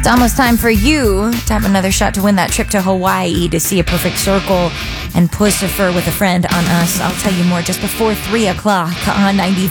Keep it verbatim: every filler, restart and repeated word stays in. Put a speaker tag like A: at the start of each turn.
A: It's almost time for you to have another shot to win that trip to Hawaii to see a perfect circle and Pussifer with a friend on us. I'll tell you more just before three o'clock on ninety-five